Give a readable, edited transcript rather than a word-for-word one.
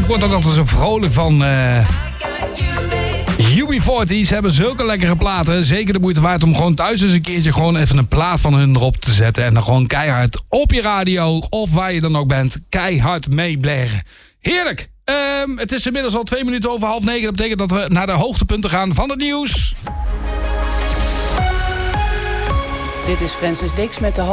Ik word ook altijd zo vrolijk van UB40. Ze hebben zulke lekkere platen. Zeker de moeite waard om gewoon thuis eens een keertje gewoon even een plaat van hun erop te zetten. En dan gewoon keihard op je radio of waar je dan ook bent, keihard meeblaren. Heerlijk! Het is inmiddels al 2 minuten over 8:30. Dat betekent dat we naar de hoogtepunten gaan van het nieuws. Dit is Francis Dix met de